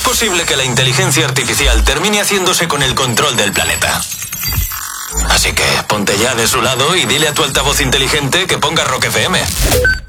posible que la inteligencia artificial termine haciéndose con el control del planeta. Así que ponte ya de su lado y dile a tu altavoz inteligente que ponga Rock FM.